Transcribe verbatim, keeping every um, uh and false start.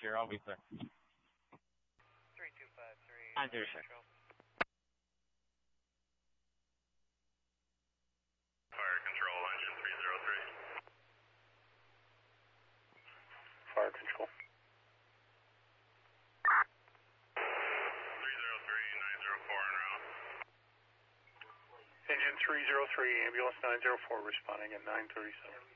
sure, I'll be clear. three two five three. nine zero six. Fire control, engine three zero three. Fire control. three zero three, nine zero four en route. Engine three zero three, ambulance nine zero four responding at nine thirty-seven.